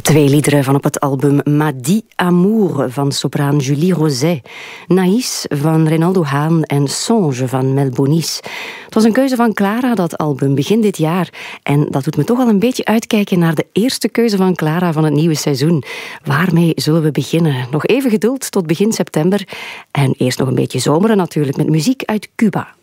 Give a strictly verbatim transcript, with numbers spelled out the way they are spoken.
Twee liederen van op het album Madi Amour van sopraan Julie Roset, Naïs van Reynaldo Haan en Songe van Mel Bonis. Het was een keuze van Clara, dat album, begin dit jaar. En dat doet me toch al een beetje uitkijken naar de eerste keuze van Clara van het nieuwe seizoen. Waarmee zullen we beginnen? Nog even geduld tot begin september. En eerst nog een beetje zomeren natuurlijk, met muziek uit Cuba.